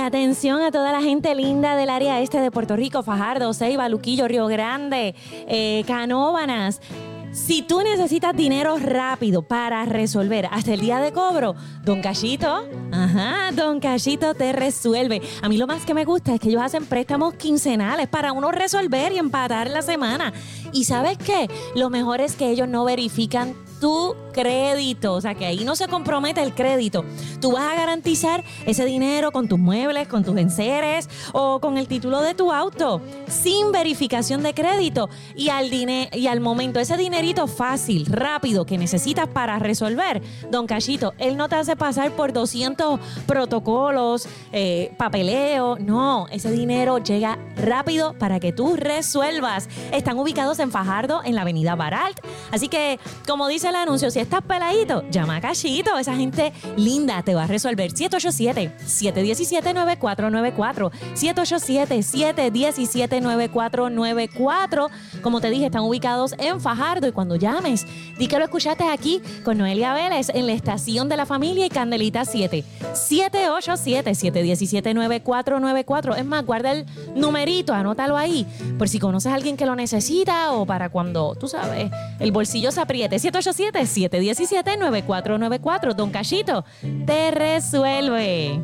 atención a toda la gente linda del área este de Puerto Rico, Fajardo, Ceiba, Luquillo, Río Grande, Canóvanas. Si tú necesitas dinero rápido para resolver hasta el día de cobro, Don Cachito, Don Cachito te resuelve. A mí lo más que me gusta es que ellos hacen préstamos quincenales para uno resolver y empatar la semana. ¿Y sabes qué? Lo mejor es que ellos no verifican tu crédito, o sea que ahí no se compromete el crédito. Tú vas a garantizar ese dinero con tus muebles, con tus enseres o con el título de tu auto, sin verificación de crédito y al momento ese dinerito fácil, rápido que necesitas para resolver, Don Cachito, él no te hace pasar por 200 protocolos, papeleo, no, ese dinero llega rápido para que tú resuelvas. Están ubicados en Fajardo, en la avenida Baralt, así que como dice el anuncio, si estás peladito, llama a Cachito. Esa gente linda te va a resolver. 787-717-9494. 787-717-9494. Como te dije, están ubicados en Fajardo. Y cuando llames, di que lo escuchaste aquí con Noelia Vélez en la estación de la familia y Candelita 7. 787-717-9494. Es más, guarda el numerito, anótalo ahí. Por si conoces a alguien que lo necesita o para cuando, tú sabes, el bolsillo se apriete. 787-717-9494. Don Cachito te resuelve.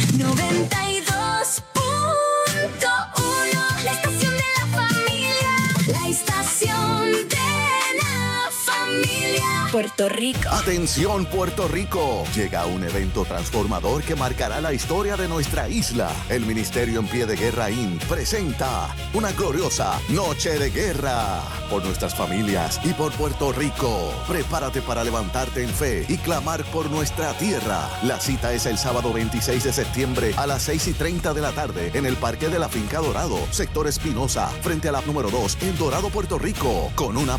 92.1, la estación de la familia, la estación de la familia. Puerto Rico. Atención, Puerto Rico. Llega un evento transformador que marcará la historia de nuestra isla. El Ministerio en Pie de Guerra IN presenta una gloriosa Noche de Guerra por nuestras familias y por Puerto Rico. Prepárate para levantarte en fe y clamar por nuestra tierra. La cita es el sábado 26 de septiembre a las 6:30 de la tarde en el Parque de la Finca Dorado, sector Espinosa, frente a la número 2 en Dorado, Puerto Rico, con una